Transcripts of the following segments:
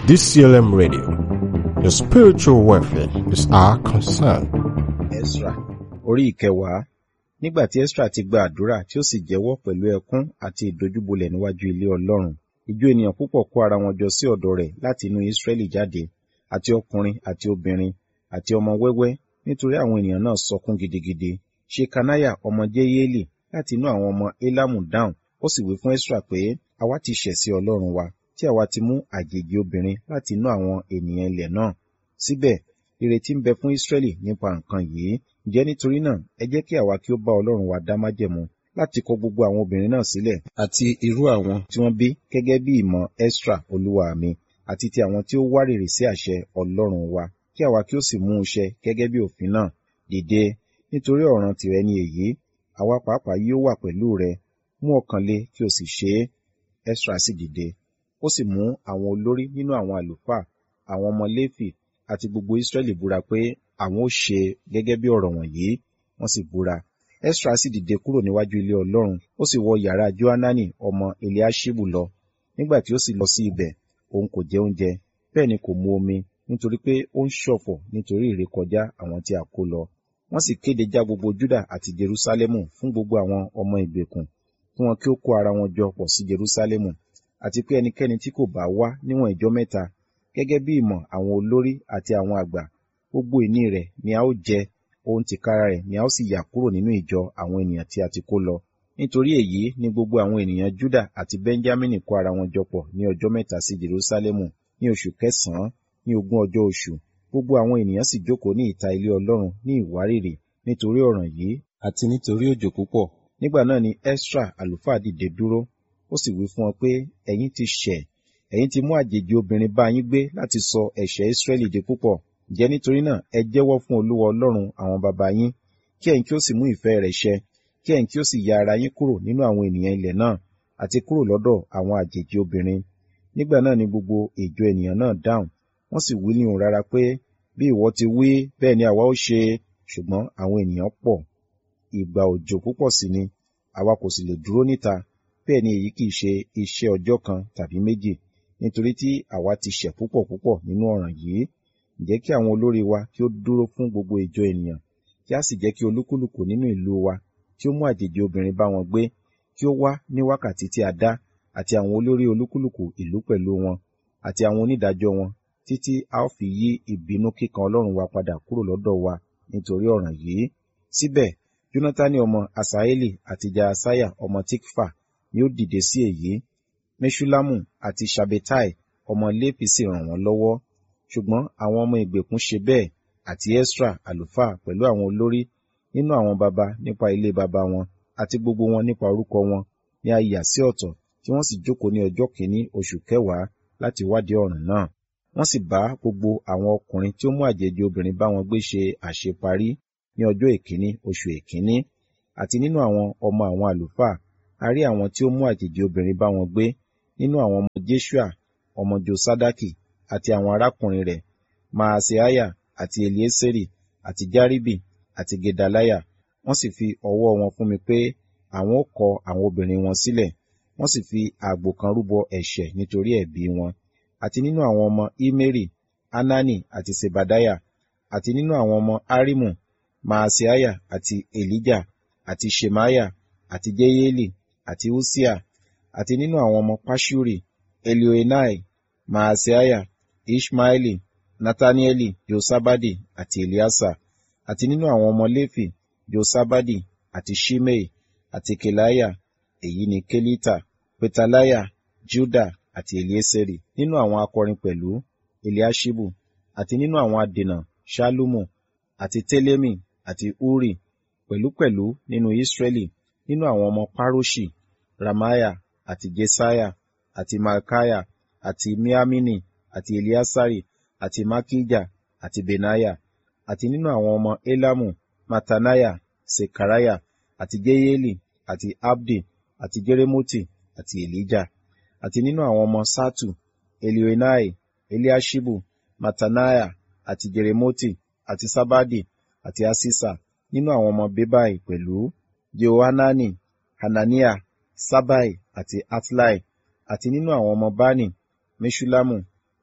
DCLM Radio. Your spiritual welfare is our concern. Esra orí ìkẹwàá. Nígbà tí Esra ti gba àdúrà tí ó sì jẹ́wọ́ pẹ̀lú ẹkún àti ìdojúbolẹ̀ níwájú ilé Ọlọ́run, ìjọ ènìyàn púpọ̀ kó ara wọn jọ sí ọ̀dọ̀ rẹ̀ láti inú Ísírẹ́lì jáde, àti ọkùnrin àti obìnrin àti ọmọ wẹ́wẹ́, nítorí àwọn ènìyàn náà sọkún gidigidi. Ṣekaniah ọmọ Jeyeli láti inú àwọn ọmọ Elamu dáhùn, ó sì wí fún Esra pé, àwa ti ṣẹ̀ sí Ọlọ́run wa, tí àwa ti mú àjèjì obìnrin láti inú àwọn ènìyàn ilẹ̀ náà. Síbẹ̀, ìrètí ń bẹ fún Ísírẹ́lì nípa nǹkan yìí. Ǹjẹ́ nítorí náà, ẹ jẹ́ kí àwa kí ó bá Ọlọ́run wa dá májẹ̀mú láti kọ gbogbo àwọn obìnrin náà sílẹ̀, àti irú àwọn tí wọ́n bí gẹ́gẹ́ bí ìmọ̀ Esra olúwa mi, àti ti àwọn tí ó wárìrì sí àṣẹ Ọlọ́run wa, kí àwa kí ó sì mú un ṣẹ gẹ́gẹ́ bí òfin náà. Dìde, nítorí ọ̀ràn tìrẹ ni èyí, àwa pàápàá yóò wà pẹ̀lú rẹ, mú ọkàn le kí o sì ṣe é. Esra sì dìde, ó sì mú àwọn olórí nínú àwọn àlùfáà, àwọn ọmọ Léfì àti gbogbo Ísírẹ́lì búra pé àwọn ó ṣe gẹ́gẹ́ bí ọ̀rọ̀ wọ̀nyí, wọ́n sì búra. Esra sì dìde kúrò níwájú ilé Ọlọ́run, ó sì wọ yàrá Johanani ọmọ Eliaṣibu lọ. Nígbà tí ó sì lọ sí ibẹ̀, òun kò jẹ oúnjẹ, bẹ́ẹ̀ ni kò mu omi, nítorí pé ó ń ṣọ̀fọ̀ nítorí ìrékọjá àwọn tí a kó lọ. Wọ́n sì kéde já gbogbo Júdà àti Jerúsálẹ́mù fún gbogbo àwọn ọmọ ìgbèkùn, kí wọn kí ó kó ara wọn jọ pọ̀ sí Jerúsálẹ́mù, àti pé ẹnikẹ́ni tí kò bá wá níwọ̀n ìjọ mẹ́ta, gẹ́gẹ́ bí ìmọ̀ àwọn olórí àti àwọn àgbà, gbogbo ìní rẹ̀ ni a ó jẹ, ohun tìkára rẹ̀ ni a ó sì yà kúrò nínú ìjọ àwọn ènìyàn tí a ti kó lọ. Nítorí èyí ni gbogbo àwọn ènìyàn Júdà àti Bẹ́ńjámínì kó ara wọn jọ pọ̀ ní ọjọ́ mẹ́ta sí Jerúsálẹ́mù ní oṣù kẹsàn-án, ní 20 ọjọ́ oṣù. Gbogbo àwọn ènìyàn sì jókòó ní ìta ilé Ọlọ́run ní ìwárìrì nítorí ọ̀ràn yìí àti nítorí òjò púpọ̀. Nígbà náà ni Esra àlùfáà dìde dúró, ó sì wí fún wọn pé, ẹ̀yin ti ṣẹ̀, ẹ̀yin ti mú àjèjì obìnrin bá yín gbé láti sọ ẹ̀ṣẹ̀ Ísírẹ́lì di púpọ̀. Ǹjẹ́ nítorí náà ẹ jẹ́wọ́ fún Olúwa Ọlọ́run àwọn baba yín, kí ẹ̀yin kí ó sì mú ìfẹ́ rẹ̀ ṣẹ, kí ẹ̀yin kí ó sì ya ara yín kúrò nínú àwọn ènìyàn ilẹ̀ náà, àti kúrò lọ́dọ̀ àwọn àjèjì obìnrin. Nígbà náà ni gbogbo ìjọ ènìyàn náà dáhùn, wọ́n sì wí ní ohùn rara pé, bí ìwọ ti wí, bẹ́ẹ̀ ni àwa ó ṣe. Ṣùgbọ́n àwọn ènìyàn pọ̀, ìgbà òjò púpọ̀ sì ni, àwa kò sì lè dúró níta, bẹ́ẹ̀ ni èyí kì í ṣe iṣẹ́ ọjọ́ kan tàbí méjì, nítorí tí àwa ti ṣẹ̀ púpọ̀ púpọ̀ nínú ọ̀ràn yìí. Ǹjẹ́ kí àwọn olórí wa kí ó dúró fún gbogbo ìjọ ènìyàn, kí a sì jẹ́ kí olúkúlùkù nínú ìlú wa tí ó mú àjèjì obìnrin bá wọn gbé, kí ó wá ní wákàtí tí a dá, àti àwọn olórí olúkúlùkù ìlú pẹ̀lú wọn, àti àwọn onídàájọ́ wọn, títí a ó fi yí ìbínú kíkan Ọlọ́run wa padà kúrò lọ́dọ̀ wa nítorí ọ̀ràn yìí. Síbẹ̀, Jónátánì ọmọ Asaeli àti Jaasiah ọmọ Tikfa ni ó dìde sí èyí. Meṣullamu àti Ṣabbetai ọmọ Léfì sì ràn wọ́n lọ́wọ́. Ṣùgbọ́n àwọn ọmọ ìgbèkùn ṣe bẹ́ẹ̀, àti Esra àlùfáà pẹ̀lú àwọn olórí nínú àwọn baba nípa ilé baba wọn, àti gbogbo wọn nípa orúkọ wọn, ni a yà sí ọ̀tọ̀, tí wọ́n sì jókòó ní ọjọ́ kìíní oṣù kẹwàá láti wádìí ọ̀ràn náà. Wọ́n sì bá gbogbo àwọn ọkùnrin tí ó mú àjèjì obìnrin bá wọn gbé ṣe àṣeparí ní ọjọ́ èkíní oṣù èkíní. Àti nínú àwọn ọmọ àwọn àlùfáà, a rí àwọn tí ó mú àjèjì obìnrin bá wọn gbé, nínú àwọn ọmọ Jeṣua ọmọ Josadaki àti àwọn arákùnrin rẹ̀, Maaseiah àti Elieseri àti Jaribi àti Gedaliah. Wọ́n sì fi ọwọ́ wọn fún mi pé àwọn ó kọ àwọn obìnrin wọn sílẹ̀. Wọ́n sì fi àgbò kan rúbọ ẹ̀ṣẹ̀ nítorí ẹ̀bi wọn. Àti nínú àwọn ọmọ Imeri, Hanani àti Sebadiah. Àti nínú àwọn ọmọ Harimu, Maaseiah àti Elijah àti Ṣemaiah àti Jeyeli àti Ussiah. Àti nínú àwọn ọmọ Paṣuri, Elioenai, Maaseiah, Ishmaeli, Natanieli, Josabadi àti Eliasa. Àti nínú àwọn ọmọ Léfì, Josabadi àti Ṣimei àti Kelaiah, èyí ni Kelita, Petaliah, Juda àti Elieseri. Nínú àwọn akọrin pẹ̀lú, Eliaṣibu. Àti nínú àwọn adènà, Ṣallumu àti Telemi àti Uri. Pẹ̀lúpẹ̀lú nínú Ísírẹ́lì, nínú àwọn ọmọ Paroṣi, Ramaiah àti Jesaiah àti Malkiah àti Miamini àti Eliasari àti Makija àti Benaiah. Àti nínú àwọn ọmọ Elamu, Mataniah, Sekariah àti Jeyeli àti Abdi àti Jeremoti àti Elijah. Àti nínú àwọn ọmọ Satu, Elioenai, Eliaṣibu, Mataniah àti Jeremoti àti Sabadi àti Asisa. Nínú àwọn ọmọ Bebai pẹ̀lú, Jehohanani, Hananiah, Sabai àti Atlai. Àti nínú àwọn ọmọ Bani, Meṣullamu,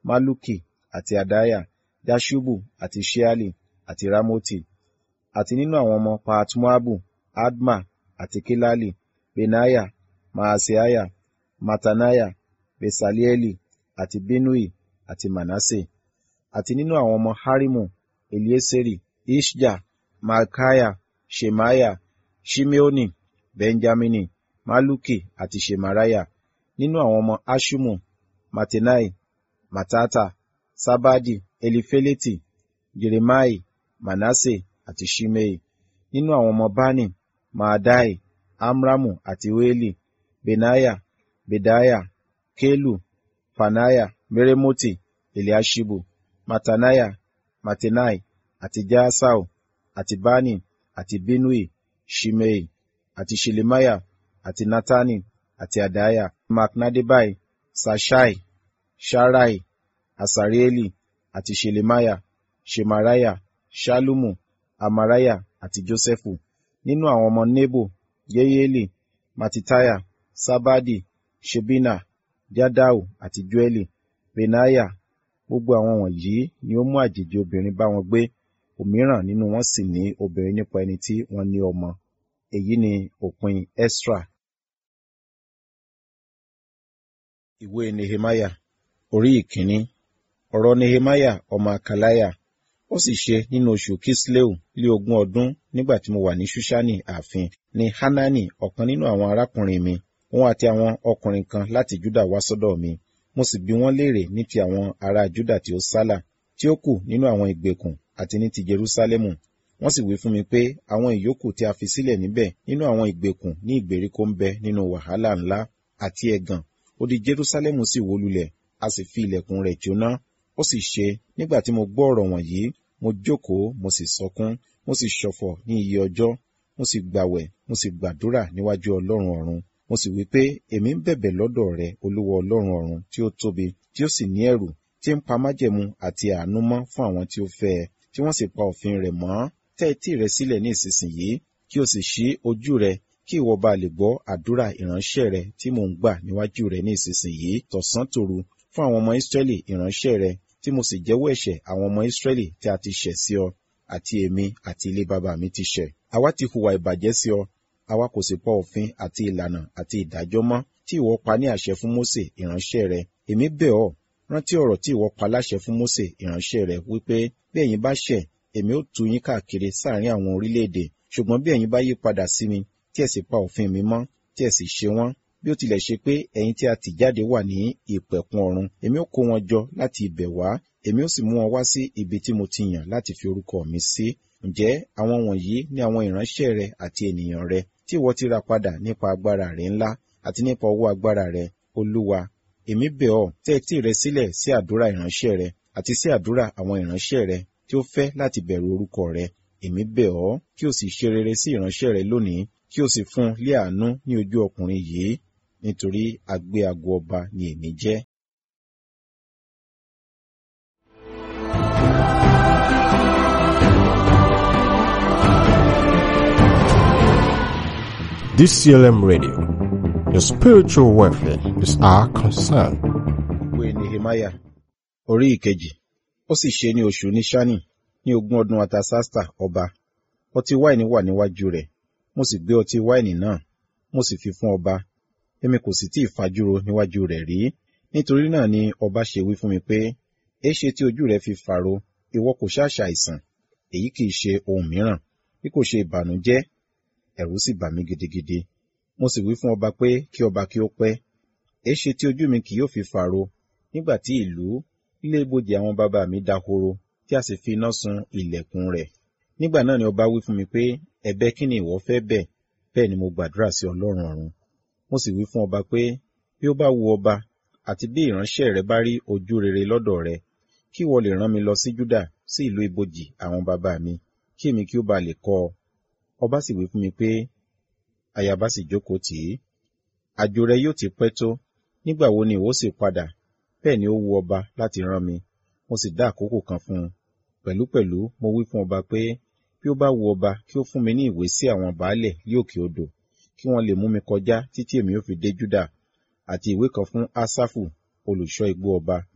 Maluki àti Adaya, Jaṣubu àti Ṣeali àti Ramoti. Àti nínú àwọn ọmọ Pahat-Moabu, Adma àti Kelali, Benaiah, Maaseiah, Mataniah, Besalieli àti Binui àti Manase. Àti nínú àwọn ọmọ Harimu, Elieseri, Iṣja, Malkiah, Ṣemaiah, Ṣimeoni, Benjamini, Maluki àti Ṣemariah. Nínú àwọn ọmọ Aṣumu, Matenai, Matata, Sabadi, Elifeleti, Jeremai, Manase àti Ṣimei. Nínú àwọn ọmọ Bani, Maadai, Amramu àti Ueli, Benaiah, Bedaiah, Kelu, Fanaiah, Meremoti, Eliaṣibu, Mataniah, Matenai àti Jaasau àti Bani àti Binui, Ṣimei àti Ṣelemiah àti Natani àti Adaiah, Maknadebai, Ṣaṣai, Ṣarai, Asarieli àti Ṣelemiah, Ṣemariah, Ṣallumu, Amariah àti Josẹfu. Nínú àwọn ọmọ Nebo, Yeyeli, Mattitiah, Sabadi, Ṣebina, Jadau àti Joẹli, Benaiah. Gbogbo àwọn wọ̀nyí ni ó mú àjèjì obìnrin bá wọn gbé, òmíràn nínú wọn sì ní obìnrin nípa ẹni tí wọ́n ní ọmọ. Èyí ni òpin Esra. Ìwé Nehemiah orí ìkíní. Ọ̀rọ̀ Nehemiah ọmọ Hakaliah. Ó sì ṣe nínú oṣù Kisleu lé 20 ọdún nígbà tí mo wà ní Ṣúṣánì ààfin, ni Hanani ọ̀kan nínú àwọn arákùnrin mi, òun àti àwọn ọkùnrin kan láti Júdà wá sọ́dọ̀ mi. Mo sì bi wọ́n léèrè ní ti àwọn ará Júdà tí ó sálà, tí ó kù nínú àwọn ìgbèkùn àti ní ti Jerúsálẹ́mù. Wọ́n sì wí fún mi pé àwọn ìyókù tí a fi sílẹ̀ níbẹ̀ nínú àwọn ìgbèkùn ní ìgbèríko ń bẹ nínú wàhálà ńlá àti ẹ̀gàn. Odi Jerúsálẹ́mù sì wó lulẹ̀, a sì fi ilẹ̀kùn rẹ̀ jóná. Ó sì ṣe, nígbà tí mo gbọ́ ọ̀rọ̀ wọ̀nyí, mo jókòó, mo sì sọkún, mo sì ṣọ̀fọ̀ ní iye ọjọ́, mo sì gbàwẹ̀, mo sì gbàdúrà níwájú Ọlọ́run ọ̀run. Mo sì wí pé, èmi ń bẹ̀bẹ̀ lọ́dọ̀ rẹ, Olúwa Ọlọ́run ọ̀run, tí ó tóbi, tí ó sì ní ẹ̀rù, tí ń pa májẹ̀mú àti àánú mọ́ fún àwọn tí ó fẹ́ ẹ, tí wọ́n sì pa òfin rẹ̀ mọ́. Tẹ́ etí rẹ sílẹ̀ ní ìsinsìnyí, kí o sì ṣí ojú rẹ, kí ìwọ bá lè gbọ́ àdúrà ìránṣẹ́ rẹ tí mò ń gbà níwájú rẹ ní ìsinsìnyí tọ̀sán tòru fún àwọn ọmọ Ísírẹ́lì ìránṣẹ́ rẹ, tí mo sì jẹ́wọ́ ẹ̀ṣẹ̀ àwọn ọmọ Ísírẹ́lì tí a ti ṣẹ̀ sí ọ, àti èmi àti ilé bàbá mi ti ṣẹ̀. Àwa ti hùwà ìbàjẹ́ sí ọ, àwa kò sì pa òfin àti ìlànà àti ìdájọ́ mọ́ tí ìwọ pa ní àṣẹ fún Mósè ìránṣẹ́ rẹ. Èmi bẹ̀ ọ́, rántí ọ̀rọ̀ tí ìwọ pa láṣẹ fún Mósè ìránṣẹ́ rẹ, wípé bí ẹ̀yin bá ṣẹ̀, èmi ó tú yín káàkiri sáàrin àwọn orílẹ̀-èdè. Ṣùgbọ́n bí ẹ̀yin bá yí padà sí mi, tí ẹ sì pa òfin mi mọ́, tí ẹ sì ṣe wọ́n, bí ó tilẹ̀ ṣe pé ẹ̀yin tí a tì jáde wà ní ìpẹ̀kun ọ̀run, èmi ó kó wọn jọ láti ibẹ̀ wá, èmi ó sì mú wọn wá sí ibi tí mo ti yàn láti fi orúkọ mi sí. Ǹjẹ́ àwọn wọ̀nyí ni àwọn ìránṣẹ́ rẹ àti ènìyàn rẹ, tí ìwọ ti rà padà nípa agbára rẹ ńlá àti nípa ọwọ́ agbára rẹ, Olúwa. Èmi bẹ̀ ọ́, tẹ́ etí rẹ sílẹ̀ sí àdúrà ìránṣẹ́ rẹ àti sí àdúrà àwọn ìránṣẹ́ rẹ tí ó fẹ́ láti bẹ̀rù orúkọ rẹ. Èmi bẹ̀ ọ́, kí o sì ṣe rere sí ìránṣẹ́ rẹ lónìí, kí o sì fún lé àánú ní ojú ọkùnrin yìí, nítorí agbé ago ọba ni èmi jẹ́. DCLM Radio. Your spiritual welfare is our concern. Ìwé Nehemiah orí ìkejì. Ó sì ṣe ní oṣù Níṣánì ní 20 ọdún Artasasta ọba. Ọtí wáìnì wà níwájú rẹ̀. Mo sì gbé ọtí wáìnì náà, mo sì fi fún ọba. Èmi kò sì tí ì fajúro níwájú rẹ̀ rí. Nítorí náà ni ọba ṣe wí fún mi pé, èéṣe tí ojú rẹ fi fàro, ìwọ kò ṣàṣà àìsàn. Èyí kìí ṣe ohun mìíràn, bí kò ṣe ìbànújẹ́. Ẹ̀rù sì bà mí gidigidi. Mo sì wí fún ọba pé kí ọba kí ó pẹ́. Èéṣe tí ojú mi kì yóò fi fàro, nígbà tí ìlú, ilé ibojì àwọn bàbá mi dahoro, tí a sì fi iná sun ilẹ̀kùn rẹ̀. Nígbà náà ni ọba wí fún mi pé, ẹ̀bẹ̀ kí ni ìwọ fẹ́ bẹ̀? Bẹ́ẹ̀ ni mo gbàdúrà sí Ọlọ́run ọ̀run. Mo sì wí fún ọba pé, bí ó bá wu ọba, àti bí ìránṣẹ́ rẹ bá rí ojú rere lọ́dọ̀ rẹ, kí ìwọ lè rán mi lọ sí Júdà, sí ìlú ibojì àwọn bàbá mi, kí èmi kí ó ba lè kọ́ ọ. Ọba sì wí fún mi pé, ayaba sì jókòó tì í. Àjò rẹ yóò ti pẹ́ tó, nígbà wo ni ìwọ sì padà? Bẹ́ẹ̀ ni ó wu ọba láti rán mi. Mo sì dá àkókò kan fún un. Pẹ̀lúpẹ̀lú mo wí fún ọba pé, bí ó bá wu ọba kí ó fún mi ní ìwé sí àwọn baálẹ̀ ní òkè odò, kí wọ́n lè mú mi kọjá títí èmi ó fi dé Júdà, àti ìwé kan fún Asafu, olùṣọ́ igbó ọba, kí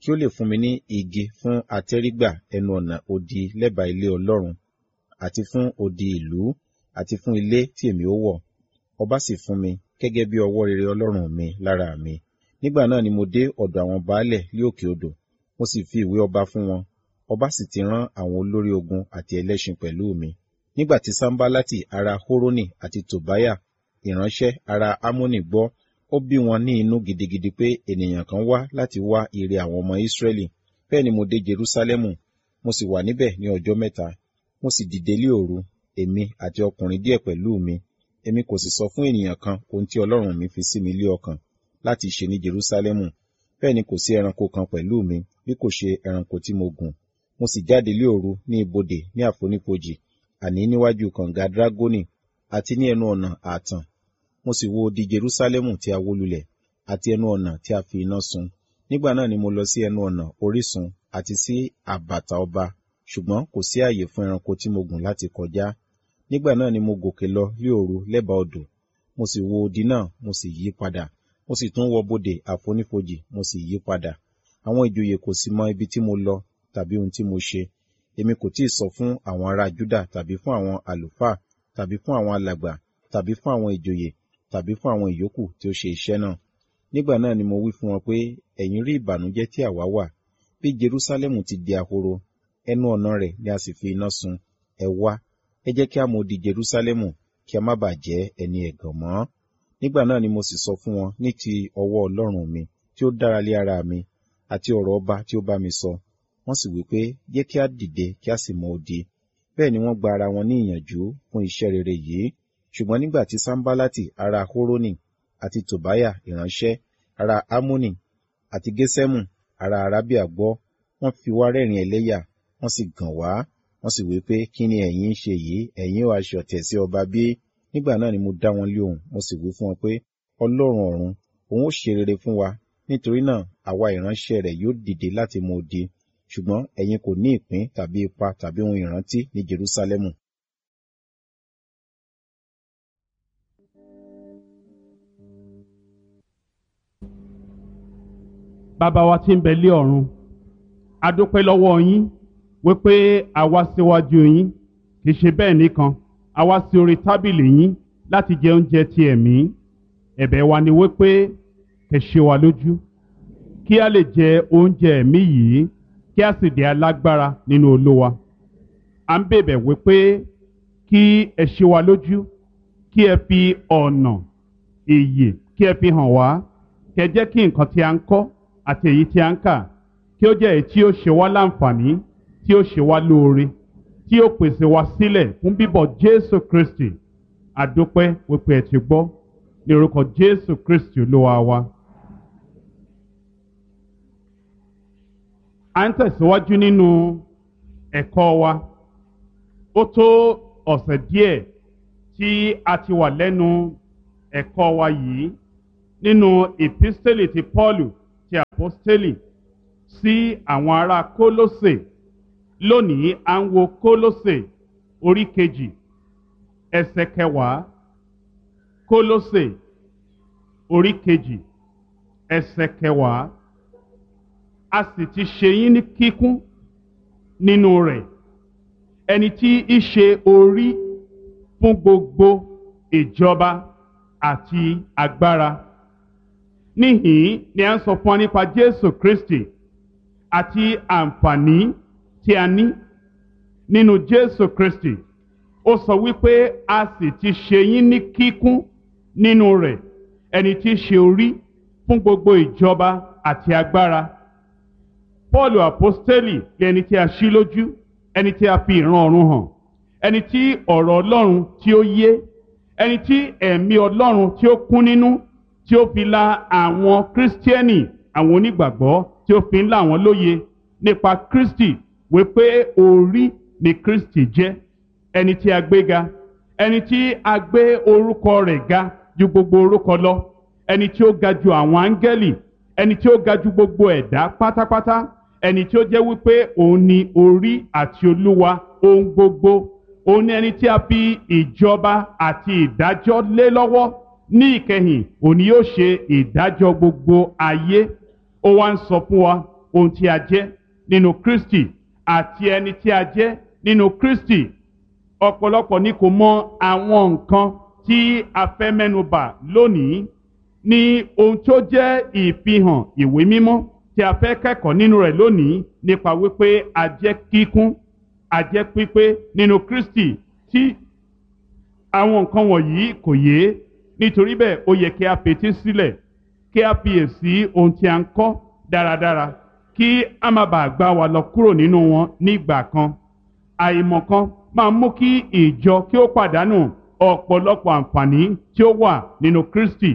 kí ó lè fún mi ní igi fún àtẹ́rígbà ẹnu ọ̀nà odi lẹ́bàá ilé Ọlọ́run, àti fún odi ìlú, àti fún ilé tí èmi ó wọ̀. Ọba sì fún mi gẹ́gẹ́ bí ọwọ́ rere Ọlọ́run mi lára mi. Nígbà náà ni mo dé ọ̀dọ̀ àwọn baálẹ̀ ní òkè odò, mo sì fi ìwé ọba fún wọn. Ọba sì ti rán àwọn olórí ogun àti ẹlẹ́ṣin pẹ̀lú mi. Nígbà tí Sanballati ará Horoni àti Tòbíà ìránṣẹ́ ará Ammoni gbọ́, ó bí wọn ní inú gidigidi pé ènìyàn kan wá láti wá ire àwọn ọmọ Ísírẹ́lì. Bẹ́ẹ̀ ni mo dé Jerúsálẹ́mù, mo sì wà níbẹ̀ ní ọjọ́ mẹ́ta. Mo sì dìde lé òru, èmi àti ọkùnrin díẹ̀ pẹ̀lú mi. Èmi kò sì sọ fún ènìyàn kan ohun tí Ọlọ́run mi fi sí mi lé ọkàn láti ṣe ní Jerúsálẹ́mù. Bẹ́ẹ̀ ni kò sí ẹranko kan pẹ̀lú mi, bí kò ṣe ẹranko tí mo gùn. Mo sì jáde lé òru ní ibodè ní àfonífojì, àní níwájú kànga Dragoni, àti ní ẹnu ọ̀nà ààtàn. Mo sì wo odi Jerúsálẹ́mù tí a wó lulẹ̀, àti ẹnu ọ̀nà tí a fi iná sun. Nígbà náà ni mo lọ sí ẹnu ọ̀nà orísun àti sí àbàtà ọba, ṣùgbọ́n kò sí ààyè fún ẹranko tí mo gùn láti kọjá. Nígbà náà ni mo gòkè lọ lé òru lẹ́bàá odò. Mo sì wo odi náà, mo sì yí padà. Mo sì tún wọ bodè àfonífojì, mo sì yí padà. Àwọn ìjòyè kò sì mọ ibi tí mo lọ tàbí ohun tí mo ṣe. Èmi kò tíì sọ fún àwọn ará Júdà tàbí fún àwọn àlùfáà tàbí fún àwọn alàgbà tàbí fún àwọn ìjòyè tàbí fún àwọn ìyókù tí ó ṣe iṣẹ́ náà. Nígbà náà ni mo wí fún wọn pé, ẹ̀yin rí ìbànújẹ́ tí àwa wà, bí Jerúsálẹ́mù ti di ahoro, ẹnu ọ̀nà rẹ̀ ni a sì fi iná sun. Ẹ wá, ẹ jẹ́ kí a mọ odi Jerúsálẹ́mù, kí a má bàa jẹ́ ẹni ẹ̀gàn mọ́. Nígbà náà ni mo sì sọ fún wọn ní ti ọwọ́ Ọlọ́run mi tí ó dára lé ara mi, àti ọ̀rọ̀ ọba tí ó bá mi sọ. Wọ́n sì wí pé, jẹ́ kí a dìde kí a sì mọ odi. Bẹ́ẹ̀ ni wọ́n gba ara wọn ní ìyànjú fún iṣẹ́ rere yìí. Ṣùgbọ́n nígbà tí Sanballati ará Horoni àti Tòbíà ìránṣẹ́ ará Ammoni àti Gesemu ará Arabia gbọ́, wọ́n fi wá rẹ́rìn ẹlẹ́yà, wọ́n sì gàn wá. Wọ́n sì wí pé, kí ni ẹ̀yin ń ṣe yìí? Ẹ̀yin ó aṣọ̀tẹ̀ sí ọba bí? Nígbà náà ni mo dá wọn lóhùn, mo sì wí fún wọn pé, Ọlọ́run ọ̀run, òun ó ṣe rere fún wa. Nítorí náà, àwa ìránṣẹ́ rẹ̀ yóò dìde láti mọ odi. Ṣùgbọ́n ẹ̀yin kò ní ìpín tàbí ipa tàbí ohun ìrántí ní Jerúsálẹ́mù. Bàbá wa tí ń bẹ lé ọ̀run, a dúpẹ́ lọ́wọ́ yín wípé a wá síwájú yín, kì í ṣe bẹ́ẹ̀ nìkan, a wá sí orí tábìlì yín láti jẹ oúnjẹ ti ẹ̀mí. Ẹ̀bẹ̀ wa ni wípé kẹ́ ṣe wa lójú, kí a lè jẹ oúnjẹ ẹ̀mí yìí, kí a sì di alágbára nínú Olúwa. À ń bẹ̀bẹ̀ wípé kí ẹ ṣe wa lójú, kí ẹ fi ọ̀nà ìyè kí ẹ fi hàn wá, kẹ́ jẹ́ kí nǹkan tí a ń kọ́ àti èyí tí a ń kà kí ó jẹ́ èyí tí ó ṣe wá láǹfààní, tí ó ṣe wá lóore, tí ó pèsè wá sílẹ̀ fún bíbọ̀ Jésù Kristi. A dúpẹ́ wípé ẹ ti gbọ́, ní orúkọ Jésù Kristi Olúwa wa. À ń tẹ̀síwájú nínú ẹ̀kọ́ wa. Ó tó ọ̀sẹ̀ díẹ̀ tí a ti wà lẹ́nu ẹ̀kọ́ wa yìí nínú ìpísítélì ti Pọ́ọ̀lù ti àpọ́stélì sí àwọn ará Kólósè. Lónìí à ń wo Kólósè orí kejì ẹsẹ̀ kẹwàá. Kólósè orí kejì ẹsẹ̀ kẹwàá. A sì ti ṣe yín ní kíkún nínú rẹ̀, ẹni tí í ṣe orí fún gbogbo ìjọba àti agbára. Níhìn ni a ń sọ fún wa nípa Jésù Kristi àti àǹfààní tí a ní nínú Jésù Kristi. Ó sọ wípé a sì ti ṣe yín ní kíkún nínú rẹ̀, ẹni tí í ṣe orí fún gbogbo ìjọba àti agbára. Pọ́ọ̀lù àpọ́stélì ẹni tí a ṣí lójú, ẹni tí a fi ìran ọ̀run hàn, ẹni tí ọ̀rọ̀ Ọlọ́run tí ó yé, ẹni tí ẹ̀mí Ọlọ́run tí ó kún nínú, tí ó fi la àwọn kírísítíẹ́nì, àwọn onígbàgbọ́, tí ó fi ń là wọ́n lóye nípa Kristi wípé orí ni Kristi jẹ́, ẹni tí a gbé ga, ẹni tí a gbé orúkọ rẹ̀ ga ju gbogbo orúkọ lọ, ẹni tí ó ga ju àwọn áńgẹ́lì, ẹni tí ó ga ju gbogbo ẹ̀dá pátápátá, ẹni tí ó jẹ́ wípé òun ni orí àti olúwa ohun gbogbo. Òun ni ẹni tí a fi ìjọba àti ìdájọ́ lé lọ́wọ́. Ní ìkẹyìn òun ni yóò ṣe ìdájọ́ gbogbo ayé. Ó wá ń sọ fún wa, ohun tí a jẹ́ nínú Kristi àti ẹni tí a jẹ́ nínú Kristi. Ọ̀pọ̀lọpọ̀ ni kò mọ àwọn nǹkan tí a fẹ́ mẹ́nubà lónìí ní ohun tó jẹ́ ìfihàn ìwé mímọ́ tí a fẹ́ kẹ́kọ̀ọ́ nínú rẹ̀ lónìí nípa wípé a jẹ́ kíkún, a jẹ́ pípé nínú Kristi. Tí àwọn nǹkan wọ̀nyí kò yé, nítorí bẹ́ẹ̀ ó yẹ kí a fetí sílẹ̀, kí a fiyèsí ohun tí a ń kọ́ dáradára, kí a má bàa gbá wa lọ kúrò nínú wọn nígbà kan. Àìmọ̀kan máa mú kí ìjọ kí ó pàdánù ọ̀pọ̀lọpọ̀ àǹfààní tí ó wà nínú Kristi.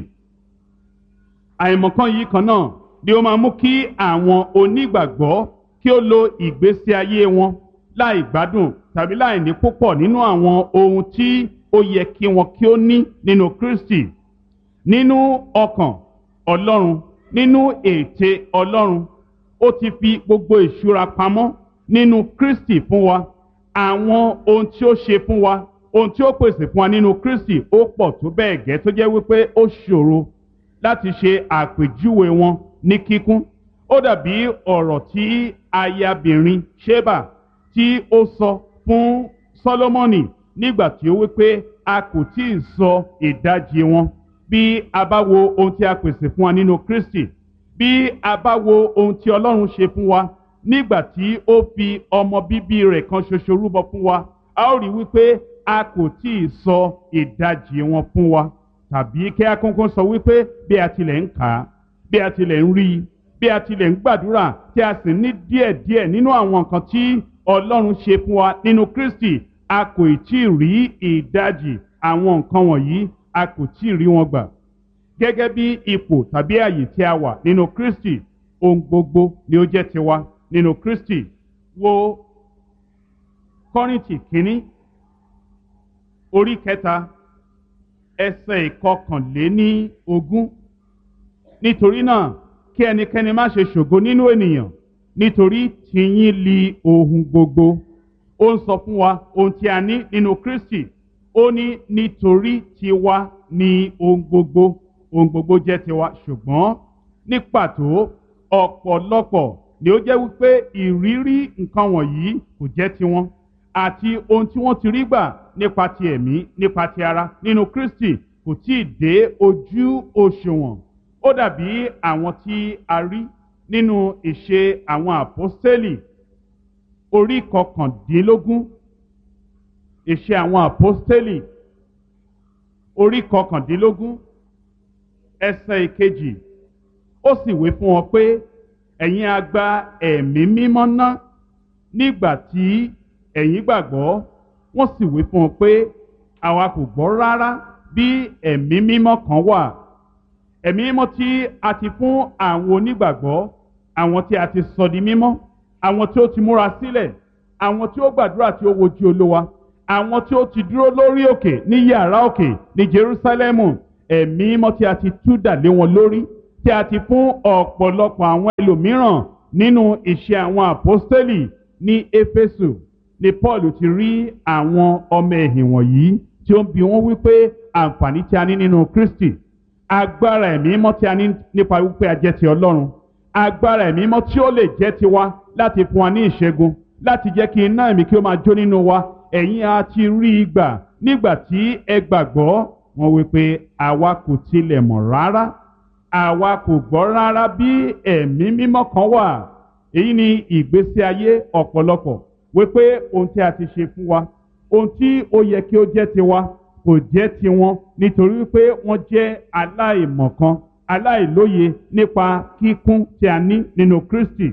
Àìmọ̀kan yìí kan náà ni ó máa mú kí àwọn onígbàgbọ́ kí ó lo ìgbésí ayé wọn láì gbádùn tàbí láì ní púpọ̀ nínú àwọn ohun tí ó yẹ kí wọn kí ó ní nínú Kristi. Nínú ọkàn Ọlọ́run, nínú ète Ọlọ́run, ó ti fi gbogbo ìṣúra pamọ́ nínú Kristi fún wa. Àwọn ohun tí ó ṣe fún wa, ohun tí ó pèsè fún wa nínú Kristi ó pọ̀ tó bẹ́ẹ̀ gẹ́ tó jẹ́ wípé ó ṣòro láti ṣe àpèjúwe wọn ní kíkún. Ó dàbí ọ̀rọ̀ tí ayabìnrin Ṣébà tí ó sọ fún Sólómọ́nì nígbà tí ó wípé a kò tí ì sọ ìdajì wọn. Bí a bá wo ohun tí a pèsè fún wa nínú Kristi, bí a bá wo ohun tí Ọlọ́run ṣe fún wa nígbà tí ó fi ọmọ bíbí rẹ̀ kan ṣoṣo rúbọ fún wa, a ó rí wípé a kò tí ì sọ ìdajì wọn fún wa. Tàbí kí a kúnkún sọ wípé bí a tilẹ̀ ń kà á, bí a tilẹ̀ ń rí i, bí a tilẹ̀ ń gbàdúrà tí a sì ní díẹ̀díẹ̀ nínú àwọn nǹkan tí Ọlọ́run ṣe fún wa nínú Kristi, a kò tí ì rí ìdajì àwọn nǹkan wọ̀nyí, a kò tí ì rí wọn gbà. Gẹ́gẹ́ bí ipò tàbí àyè tí a wà nínú Kristi, ohun gbogbo ni ó jẹ́ tiwa nínú Kristi. Wo Kọ́ríńtì kínní orí 3 ẹsẹ̀ 21. Nítorí náà kí ẹnikẹ́ni má ṣe ṣògo nínú ènìyàn, nítorí tìyín li ohun gbogbo. Ó ń sọ fún wa ohun tí a ní nínú Kristi. Ó ní nítorí tiwa ni ohun gbogbo. Ohun gbogbo jẹ́ tiwa, ṣùgbọ́n ní pàtó ọ̀pọ̀lọpọ̀ ni ó jẹ́ wípé ìrírí nǹkan wọ̀nyí kò jẹ́ tiwọn, àti ohun tí wọ́n ti rí gbà nípa ti ẹ̀mí, nípa ti ara nínú Kristi kò tí ì dé ojú òṣùwọ̀n. Ó dàbí àwọn tí a rí nínú ìṣe àwọn àpọ́stélì orí 19. Ìṣe àwọn àpọ́stélì orí 19 ẹsẹ̀ 2. Ó sì wí fún wọn pé ẹ̀yin a gba ẹ̀mí mímọ́ ná nígbà tí ẹ̀yin gbàgbọ́. Wọ́n sì wí fún wọn pé àwa kò gbọ́ rárá bí ẹ̀mí mímọ́ kan wà. Ẹ̀mí mímọ́ tí a ti fún àwọn onígbàgbọ́, àwọn tí a ti sọ di mímọ́, àwọn tí ó ti múra sílẹ̀, àwọn tí ó gbàdúrà tí ó wojú Olúwa, àwọn tí ó ti dúró lórí òkè ní yàrá òkè ní Jerúsálẹ́mù. Ẹ̀mí mímọ́ tí a ti tú dà lé wọn lórí, tí a ti fún ọ̀pọ̀lọpọ̀ àwọn ẹlòmíràn nínú ìṣe àwọn àpọ́stélì. Ní Éfésù ni Paul ti rí àwọn ọmọ ẹ̀yìn wọ̀nyí tí ó ń bi wọ́n wípé àǹfààní tí a ní nínú Kristi, agbára ẹ̀mí mímọ́ tí a ní nípa wípé a jẹ́ ti Ọlọ́run, agbára ẹ̀mí mímọ́ tí ó lè jẹ́ tiwa láti fún wa ní ìṣẹ́gun, láti jẹ́ kí iná ẹ̀mí kí ó máa jó nínú wa. Ẹ̀yin a ti rí i gbà nígbà tí ẹ gbàgbọ́. Wọ́n wípé àwa kò tilẹ̀ mọ̀ rárá, àwa kò gbọ́ rárá bí ẹ̀mí mímọ́ kan wà. Èyí ni ìgbésí ayé ọ̀pọ̀lọpọ̀, wípé ohun tí a ti ṣe fún wa, ohun tí ó yẹ kí ó jẹ́ tiwa kò jẹ́ tiwọn, nítorí wípé wọ́n jẹ́ aláìmọ̀kan, aláìlóye nípa kíkún tí a ní nínú Kristi.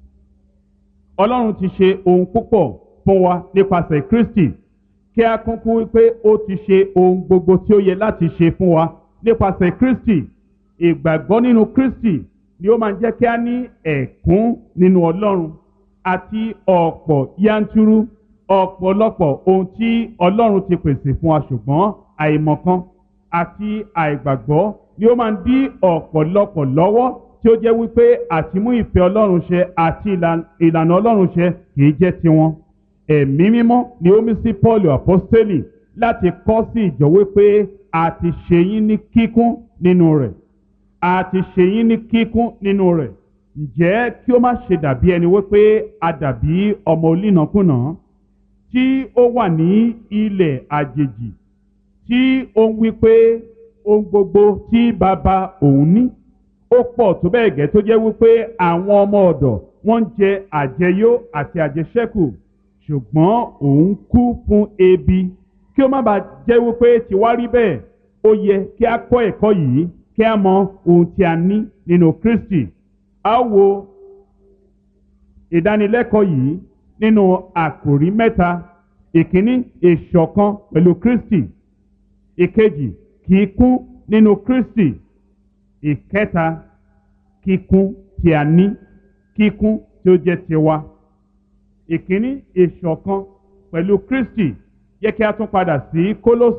Ọlọ́run ti ṣe ohun púpọ̀ fún wa nípasẹ̀ Kristi, kí a kúnkún wípé ó ti ṣe ohun gbogbo tí ó yẹ láti ṣe fún wa nípasẹ̀ Kristi. Ìgbàgbọ́ nínú Kristi ni ó máa ń jẹ́ kí a ní ẹ̀kún nínú Ọlọ́run àti ọ̀pọ̀ yanturu ọ̀pọ̀lọpọ̀ ohun tí Ọlọ́run ti pèsè fún wa, ṣùgbọ́n àìmọ̀kan àti àìgbàgbọ́ ni ó máa ń dí ọ̀pọ̀lọpọ̀ lọ́wọ́, tí ó jẹ́ wípé àtimú ìfẹ́ Ọlọ́run ṣẹ àti ìlànà Ọlọ́run ṣẹ kìí jẹ́ tiwọn. Ẹ̀mí mímọ́ ni ó mí sí Pọ́ọ̀lù àpọ́stélì láti kọ́ sí ìjọ wípé a ti ṣe yín ní kíkún nínú rẹ̀, a ti ṣe yín ní kíkún nínú rẹ̀. ǹjẹ́ kí ó má ṣe dàbí ẹni wípé a dàbí ọmọ onínàkúnà tí ó wà ní ilẹ̀ àjèjì tí ó ń wípé ohun gbogbo tí bàbá òun ní ó pọ̀ tó bẹ́ẹ̀ gẹ́ tó jẹ́ wípé àwọn ọmọ ọ̀dọ̀ wọ́n ń jẹ àjẹyó àti àjẹṣẹ́kù ṣùgbọ́n òun kú fún ebi kí ó má bàa jẹ́ wípé tiwa rí bẹ́ẹ̀ ó yẹ kí a kọ́ ẹ̀kọ́ yìí kí a mọ ohun tí a ní nínú Kristi. A wo ìdánilẹ́kọ̀ọ́ yìí nínú àkòrí mẹ́ta. Ìkíní, ìṣọ̀kan pẹ̀lú Kristi. Ìkejì, kíkún nínú Kristi. Ìkẹta, kíkún tí a ní, kíkún tí ó jẹ́ tiwa. Ìkíní, ìṣọ̀kan pẹ̀lú Kristi. Yẹ kí a tún padà sí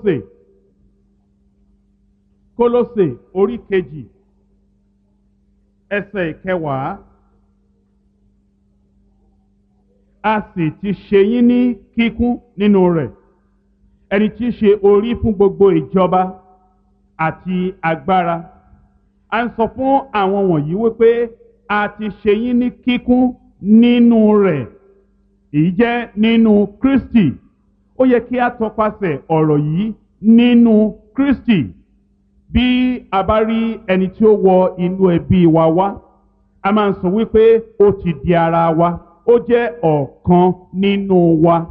Kólósè orí kejì ẹsẹ̀ 10. A sì ti ṣe yín ní kíkún nínú rẹ̀, ẹni tí í ṣe orí fún gbogbo ìjọba àti agbára. A ń sọ fún àwọn wọ̀nyí wípé a ti ṣe yín ní kíkún nínú rẹ̀. Èyí jẹ́ nínú Kristi. Ó yẹ kí a tọpasẹ̀ ọ̀rọ̀ yìí nínú Kristi. Bí a bá rí ẹni tí ó wọ inú ẹbí wa wá, a máa ń sọ wípé ó ti di ara wa, ó jẹ́ ọ̀kan nínú wa.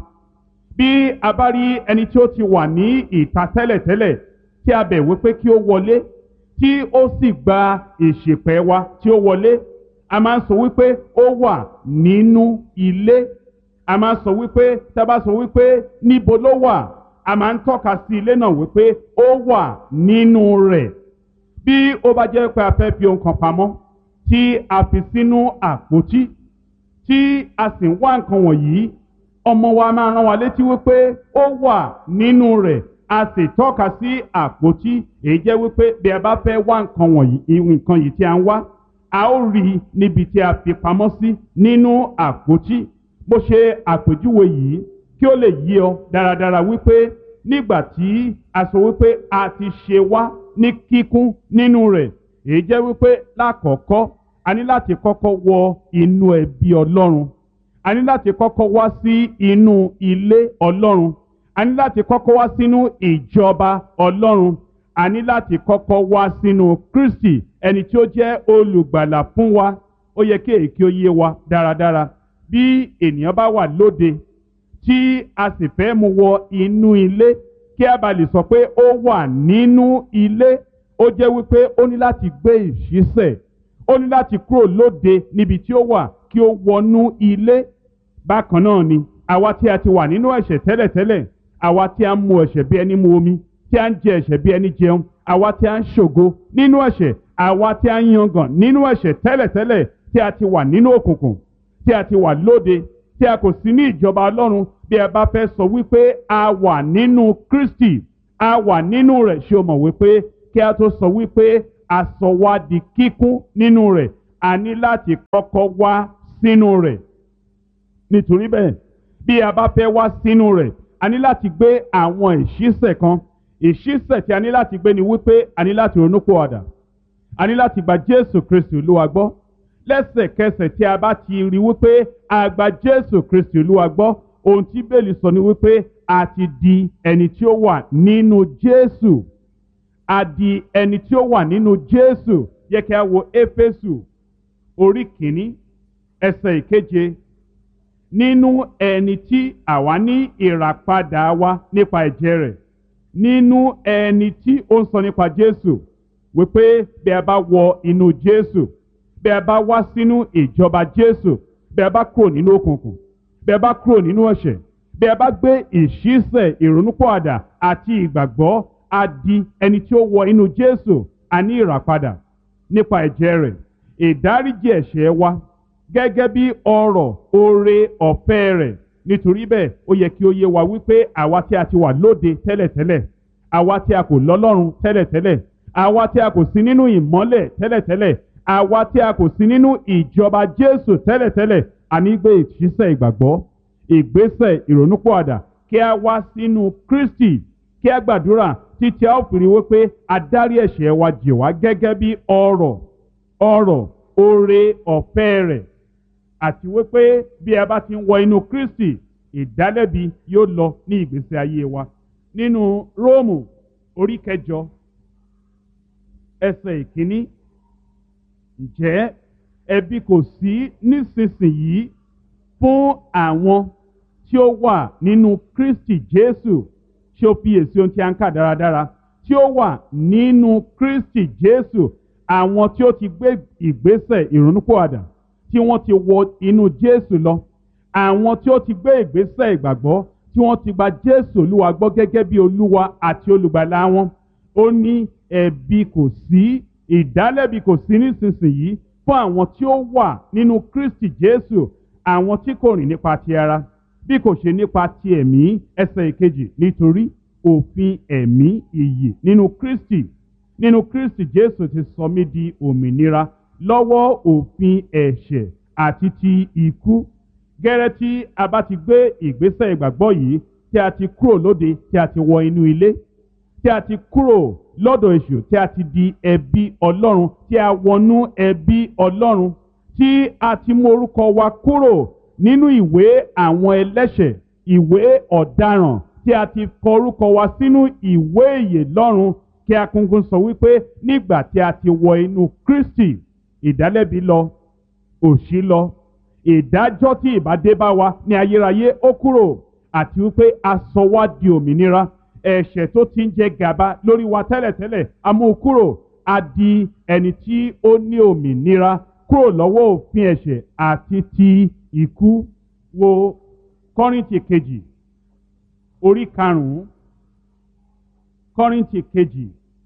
Bí a bá rí ẹni tí ó ti wà ní ìta tẹ́lẹ̀tẹ́lẹ̀ tí a bẹ̀ wípé kí ó wọlé, tí ó sì gba ìṣìpẹ̀ wa tí ó wọlé, a máa ń sọ wípé ó wà nínú ilé. A máa ń sọ wípé, tá a bá sọ wípé níbo ló wà, a máa ń tọ́ka sí ilé náà wípé ó wà nínú rẹ̀. Bí ó bá jẹ́ pé a fẹ́ fi ohun kan pamọ́ tí a fi sínú àpótí tí a sì ń wá nǹkan wọ̀nyí, ọmọ wa máa rán wa létí wípé ó wà nínú rẹ̀. A sì tọ́ka sí àpótí. Èyí jẹ́ wípé bí a bá fẹ́ wá nǹkan wọ̀nyí, nǹkan yìí tí a ń wá, a ó rí i níbi tí a fi pamọ́ sí nínú àpótí. Mo ṣe àpèjúwe yìí kí ó lè yé ọ dáradára wípé nígbà tí a sọ wípé a ti ṣe wá ní kíkún nínú rẹ̀, èyí jẹ́ wípé lákọ̀ọ́kọ́ a ní láti kọ́kọ́ wọ inú ẹbí Ọlọ́run. A ní láti kọ́kọ́ wá sí inú ilé Ọlọ́run. A ní láti kọ́kọ́ wá sínú ìjọba Ọlọ́run. A ní láti kọ́kọ́ wá sínú Kristi, ẹni tí ó jẹ́ olùgbàlà fún wa. Ó yẹ kí èyí kí ó yé wa dáradára. Bí ènìyàn bá wà lóde tí a sì fẹ́ mú wọ inú ilé kí a bá lè sọ pé ó wà nínú ilé, ó jẹ́ wípé ó ní láti gbé ìṣísẹ̀. Ó ní láti kúrò lóde níbi tí ó wà kí ó wọnú ilé. Bákan náà ni àwa tí a ti wà nínú ẹ̀ṣẹ̀ tẹ́lẹ̀tẹ́lẹ̀, àwa tí a ń mu ẹ̀ṣẹ̀ bí ẹni mu omi, tí a ń jẹ ẹ̀ṣẹ̀ bí ẹni jẹun, àwa tí a ń ṣògo nínú ẹ̀ṣẹ̀, àwa tí a ń yangàn nínú ẹ̀ṣẹ̀ tẹ́lẹ̀tẹ́lẹ̀, tí a ti wà nínú òkùnkùn, tí a ti wà lóde, tí a kò sí ní ìjọba Ọlọ́run. Bí ẹ bá fẹ́ sọ wípé a wà nínú Kristi, a wà nínú rẹ̀, ṣé o mọ̀ wípé kí a tó sọ wípé a sọ wá di kíkún nínú rẹ̀, a ní láti kọ́kọ́ wá sínú rẹ̀. Nítorí bẹ́ẹ̀, bí a bá fẹ́ wá sínú rẹ̀, a ní láti gbé àwọn ìṣísẹ̀ kan. Ìṣísẹ̀ tí a ní láti gbé ni wípé a ní láti ronúpìwàdà. A ní láti gba Jésù Kristi Olúwa gbọ́. Lẹ́sẹ̀kẹsẹ̀ tí a bá ti rí wípé a gba Jésù Kristi Olúwa gbọ́, ohun tí Bíbélì sọ ni wípé a ti di ẹni tí ó wà nínú Jésù. A di ẹni tí ó wà nínú Jésù. Yẹ kí a wo Éfésù orí kìíní ẹsẹ̀ 7. Nínú ẹni tí àwa ní ìràpadà wa nípa ẹ̀jẹ̀ rẹ̀. Nínú ẹni tí ó ń sọ nípa Jésù wípé bí a bá wọ inú Jésù, bí a bá wá sínú ìjọba Jésù, bí a bá kúrò nínú òkùnkùn, bí a bá kúrò nínú ẹ̀ṣẹ̀, bí a bá gbé ìṣísẹ̀ ìrònúpìwàdà àti ìgbàgbọ́, a di ẹni tí ó wọ inú Jésù. A ní ìràpadà nípa ẹ̀jẹ̀ rẹ̀, ìdáríjì ẹ̀ṣẹ̀ wa gẹ́gẹ́ bí ọrọ̀ oore ọ̀fẹ́ rẹ̀. Nítorí bẹ́ẹ̀, ó yẹ kí ó yé wa wípé àwa tí a ti wà lóde tẹ́lẹ̀tẹ́lẹ̀, àwa tí a kò lọ́lọ́run tẹ́lẹ̀tẹ́lẹ̀, àwa tí a kò sí nínú ìmọ́lẹ̀ tẹ́lẹ̀tẹ́lẹ̀, àwa tí a kò sí nínú ìjọba Jésù tẹ́lẹ̀tẹ́lẹ̀, a ní gbé ìṣísẹ̀ ìgbàgbọ́, ìgbésẹ̀ ìrònúpìwàdà kí a wá sínú Kristi, kí a gbàdúrà títí a ó fi rí wípé a dárí ẹ̀ṣẹ̀ wa jì wá gẹ́gẹ́ bí ọrọ̀ oore ọ̀fẹ́ rẹ̀ àti wípé bí a bá ti ń wọ inú Kristi ìdálẹ́bi yóò lọ ní ìgbésí ayé wa. Nínú Róòmù orí 8 ẹsẹ̀ 1, ǹjẹ́ ẹ̀bi kò sí nísinsìnyí fún àwọn tí ó wà nínú Kristi Jésù? Ṣé o fiyèsí ohun tí a ń kà dáradára? Tí ó wà nínú Kristi Jésù, àwọn tí ó ti gbé ìgbésẹ̀ ìrònúpìwàdà, tí wọ́n ti wọ inú Jésù lọ, àwọn tí ó ti gbé ìgbésẹ̀ ìgbàgbọ́, tí wọ́n ti gba Jésù Olúwa gbọ́ gẹ́gẹ́ bí Olúwa àti olùgbàlà wọn. Ó ní ẹ̀bi kò sí, ìdálẹ́bi kò sí nísinsìnyí fún àwọn tí ó wà nínú Kristi Jésù, àwọn tí kò rìn nípa ti ara bí kò ṣe nípa ti ẹ̀mí. Ẹsẹ̀ 2, nítorí òfin ẹ̀mí ìyè nínú Kristi Jésù ti sọ mí di òmìnira lọ́wọ́ òfin ẹ̀ṣẹ̀ àti ti ikú. Gẹ́rẹ́ tí a bá ti gbé ìgbésẹ̀ ìgbàgbọ́ yìí, tí a ti kúrò lóde, tí a ti wọ inú ilé, tí a ti kúrò lọ́dọ̀ èṣù, tí a ti di ẹbí Ọlọ́run, tí a wọnú ẹbí Ọlọ́run, tí a ti mú orúkọ wa kúrò nínú ìwé àwọn ẹlẹ́ṣẹ̀, ìwé ọ̀daràn, tí a ti kọ orúkọ wa sínú ìwé ìyè lọ́run, kí a kúnkún sọ wípé nígbà tí a ti wọ inú Kristi, ìdálẹ́bi lọ, òṣì lọ, ìdájọ́ tí ìbá dé bá wa ní ayérayé ó kúrò, àti wípé a sọ wá di òmìnira. Ẹ̀ṣẹ̀ tó ti ń jẹ gàba lórí wa tẹ́lẹ̀tẹ́lẹ̀ a mú kúrò, a di ẹni tí ó ní òmìnira kúrò lọ́wọ́ òfin ẹ̀ṣẹ̀ àti ti ikú. Wo Kọ́ríńtì kejì orí 5, Kọ́ríńtì kejì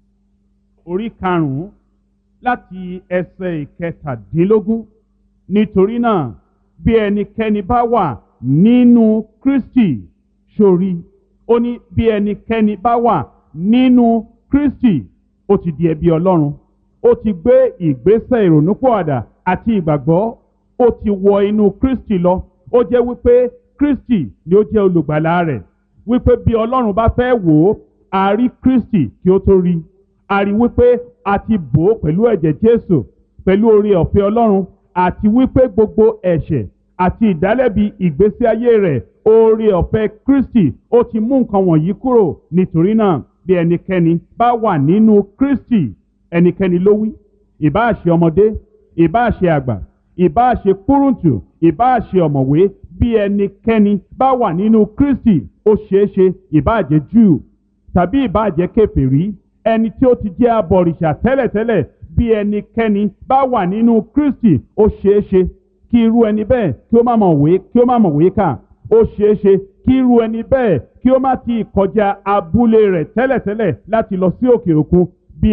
orí 5 láti ẹsẹ̀ 17. Nítorí náà bí ẹnikẹ́ni bá wà nínú Kristi, sórí, ó ní bí ẹnikẹ́ni bá wà nínú Kristi, ó ti di ẹbí Ọlọ́run, ó ti gbé ìgbésẹ̀ ìrònúpìwàdà àti ìgbàgbọ́, ó ti wọ inú Kristi lọ. Ó jẹ́ wípé Kristi ni ó jẹ́ olùgbàlà rẹ̀, wípé bí Ọlọ́run bá fẹ́ wò ó, a rí Kristi kí ó tó rí, a rí wípé a ti bò ó pẹ̀lú ẹ̀jẹ̀ Jésù, pẹ̀lú oore ọ̀fẹ́ Ọlọ́run, àti wípé gbogbo ẹ̀ṣẹ̀ àti ìdálẹ́bi ìgbésí ayé rẹ̀, oore ọ̀fẹ́ Kristi ó ti mú nǹkan wọ̀nyí kúrò. Nítorí náà bí ẹnikẹ́ni bá wà nínú Kristi, ẹnikẹ́ni ló wí, ìbáà ṣe ọmọdé, ìbáà ṣe àgbà, ìbáà ṣe kúrúntù, ìbáà ṣe ọ̀mọ̀wé, bí ẹnikẹ́ni bá wà nínú Kristi, ó ṣeéṣe ìbáà jẹ́ Júù tàbí ìbáà jẹ́ kèfèrí, ẹni tí ó ti jẹ́ abọ̀rìṣà tẹ́lẹ̀tẹ́lẹ̀, bí ẹnikẹ́ni bá wà nínú Kristi, ó ṣeéṣe kí irú ẹni bẹ́ẹ̀ kí ó má mọ̀wé kà, ó ṣeéṣe kí irú ẹni bẹ́ẹ̀ kí ó má ti kọjá abúlé rẹ̀ tẹ́lẹ̀tẹ́lẹ̀ láti lọ sí òkè òkun. Bí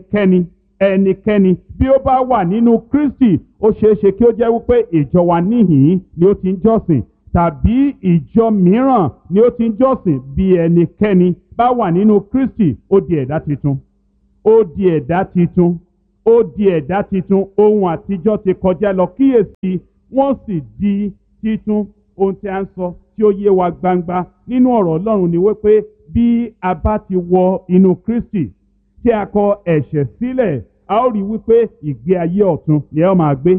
ẹnikẹ́ni bí ó bá wà nínú Kristi, ó ṣeéṣe kí ó jẹ́ wípé ìjọ wa níhìn ni ó ti ń jọ́sìn, tàbí ìjọ mìíràn ni ó ti ń jọ́sìn. Bí ẹnikẹ́ni bá wà nínú Kristi, ó di ẹ̀dá titun, ó di ẹ̀dá titun, ó di ẹ̀dá titun. Ohun àtijọ́ ti kọjá lọ, kíyèsí wọ́n sì di titun. Ohun tí a ń sọ tí ó yé wa gbangba nínú ọ̀rọ̀ Ọlọ́run ni wípé bí a bá ti wọ inú Kristi, tí a kọ ẹ̀ṣẹ̀ sílẹ̀, a ó rí wípé ìgbé ayé ọ̀tun ni a ó máa gbé.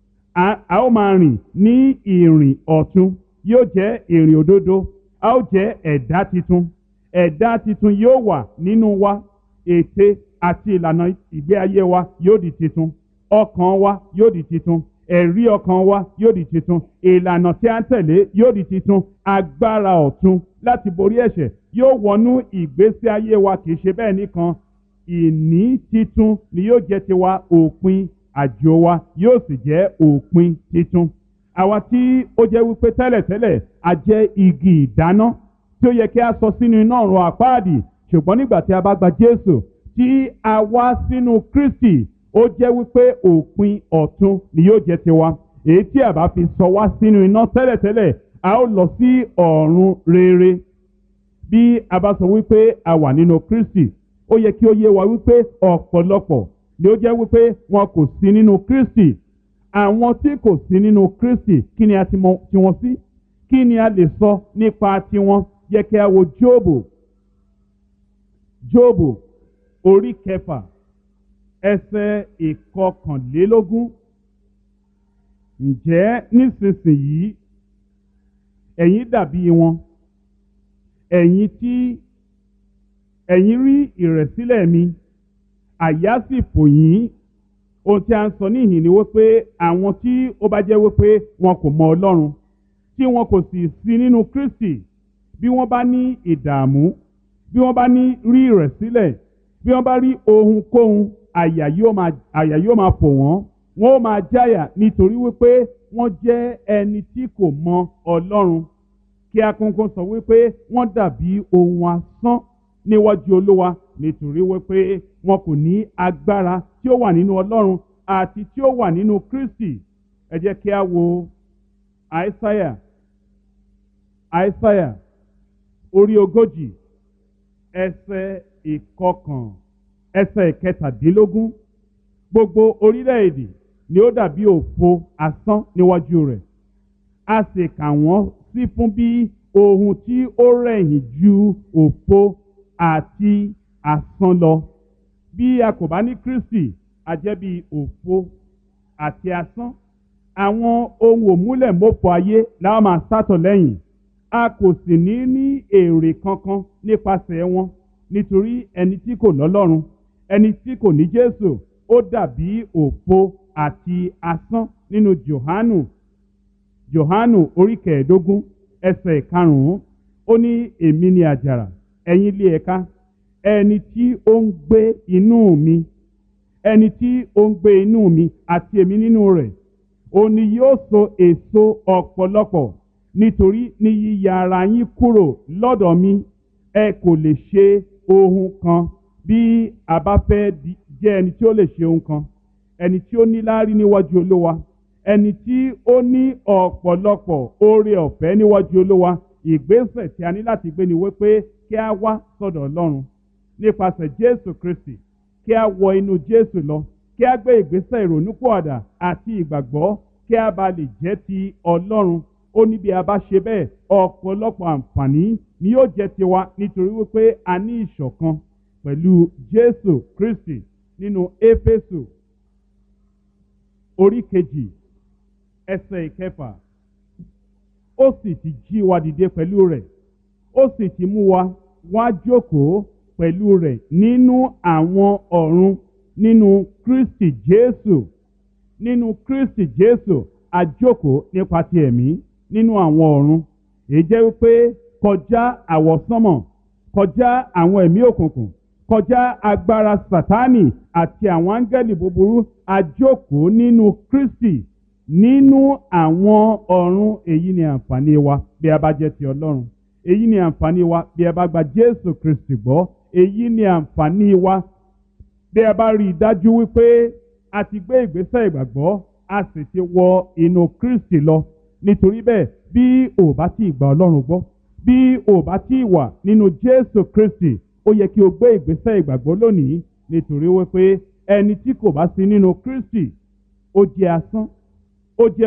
A ó máa rìn ní ìrìn ọ̀tun, yóò jẹ́ ìrìn òdodo, a ó jẹ́ ẹ̀dá titun. Ẹ̀dá titun yóò wà nínú wa, ète àti ìlànà ìgbé ayé wa yóò di titun, ọkàn wa yóò di titun, ẹ̀rí ọkàn wa yóò di titun, ìlànà tí a ń tẹ̀lé yóò di titun, agbára ọ̀tun láti borí ẹ̀ṣẹ̀ yóò wọnú ìgbésí ayé wa. Kìí ṣe bẹ́ẹ̀ nìkan, ìní titun ni yóò jẹ́ tiwa, òpin àjò wa yóò sì jẹ́ òpin titun. Àwa tí ó jẹ́ wípé tẹ́lẹ̀tẹ́lẹ̀ a jẹ́ igi ìdáná tí ó yẹ kí a sọ sínú iná ọ̀run àpáàdì, ṣùgbọ́n nígbà tí a bá gba Jésù, tí a wá sínú Kristi, ó jẹ́ wípé òpin ọ̀tun ni yóò jẹ́ tiwa. Èyí tí a bá fi sọ wá sínú iná tẹ́lẹ̀tẹ́lẹ̀, a ó lọ sí ọ̀run rere. Bí a bá sọ wípé a wà nínú Kristi, ó yẹ kí ó yé wa wípé ọ̀pọ̀lọpọ̀ ni ó jẹ́ wípé wọn kò sí nínú Kristi. Àwọn tí kò sí nínú Kristi, kí ni a ti mọ̀ tiwọn sí? Kí ni a lè sọ nípa tiwọn? Yẹ kí a wo Jóòbù orí 6 ẹsẹ̀ 21. ǹjẹ́ nísinsìnyí ẹ̀yin dàbí wọn, ẹ̀yin tí ẹ̀yin rí ìrẹ̀sílẹ̀ mi, àyà sì fò yín. Ohun tí a ń sọ níhìn ni wípé àwọn tí ó bá jẹ́ wípé wọn kò mọ Ọlọ́run, tí wọn kò sì sí nínú Kristi, bí wọ́n bá ní ìdààmú, bí wọ́n bá ní rí ìrẹ̀sílẹ̀, bí wọ́n bá rí ohunkóhun, àyà yóò máa fò wọ́n, wọ́n ó máa jáyà nítorí wípé wọ́n jẹ́ ẹni tí kò mọ Ọlọ́run. Kí a kúnkún sọ wípé wọ́n dàbí ohun asán níwájú Olúwa, nítorí wípé wọn kò ní agbára tí ó wà nínú Ọlọ́run àti tí ó wà nínú Kristi. Ẹ jẹ́ kí a wo Àìsáyà orí 40 ẹsẹ̀ ìkẹtàdínlógún. Gbogbo orílẹ̀-èdè ni ó dàbí òfo asán níwájú rẹ̀, a sì kà wọ́n sí fún bí ohun tí ó rẹ̀yìn ju òfo àti asán lọ. Bí a kò bá ní Kristi, a jẹ́ bí òfo àti asán. Àwọn ohun òmúlẹ̀mófo ayé la máa sátọ̀ lẹ́yìn, a kò sì ní èrè kankan nípasẹ̀ wọn, nítorí ẹni tí kò lọ́lọ́run, ẹni tí kò ní Jésù, ó dàbí òfo àti asán. Nínú Jòhánù orí 15 ẹsẹ̀ 5, ó ní èmi ni àjàrà, ẹ̀yin ilé ẹ̀ka, ẹni tí ó ń gbé inú mi, ẹni tí ó ń gbé inú mi àti èmi nínú rẹ̀, òun ni yóò so èso ọ̀pọ̀lọpọ̀, nítorí ní yíya ara yín kúrò lọ́dọ̀ mi, ẹ kò lè ṣe ohun kan. Bí a bá fẹ́ jẹ́ ẹni tí ó lè ṣe ohun kan, ẹni tí ó ní láárí níwájú Olúwa, ẹni tí ó ní ọ̀pọ̀lọpọ̀ oore ọ̀fẹ́ níwájú Olúwa, ìgbésẹ̀ tí a ní láti gbé ni wípé kí a wá sọ́dọ̀ Ọlọ́run nípasẹ̀ Jésù Kristi, kí a wọ inú Jésù lọ, kí a gbé ìgbésẹ̀ ìrònúpìwàdà àti ìgbàgbọ́, kí a bá lè jẹ́ ti Ọlọ́run. Ó ní bí a bá ṣe bẹ́ẹ̀, ọ̀pọ̀lọpọ̀ àǹfààní ni yóò jẹ́ tiwa, nítorí wípé a ní ìṣọ̀kan pẹ̀lú Jésù Kristi. Nínú Éfésù orí 2 ẹsẹ̀ 6, ó sì ti jí wa dìde pẹ̀lú rẹ̀, ó sì ti mú wa wá jókòó pẹ̀lú rẹ̀ nínú àwọn ọ̀run nínú Kristi Jésù. Nínú Kristi Jésù a jókòó nípa ti ẹ̀mí nínú àwọn ọ̀run. Èyí jẹ́ wípé kọjá àwọsánmọ̀, kọjá àwọn ẹ̀mí òkùnkùn, kọjá agbára Sátánì àti àwọn áńgẹ́lì búburú, a jókòó nínú Kristi nínú àwọn ọ̀run. Èyí ni àǹfààní wa bí a bá jẹ́ ti Ọlọ́run. Èyí ni àǹfààní wa bí a bá gba Jésù Kristi gbọ́. Èyí ni àǹfààní wa bí a bá rí i dájú wípé a ti gbé ìgbésẹ̀ ìgbàgbọ́, a sì ti wọ inú Kristi lọ. Nítorí bẹ́ẹ̀, bí o bá ti gba Ọlọ́run gbọ́, bí o bá ti wà nínú Jésù Kristi, ó yẹ kí o gbé ìgbésẹ̀ ìgbàgbọ́ lónìí, nítorí wípé ẹni tí kò bá sí nínú Kristi, ó jẹ́ asán, ó jẹ́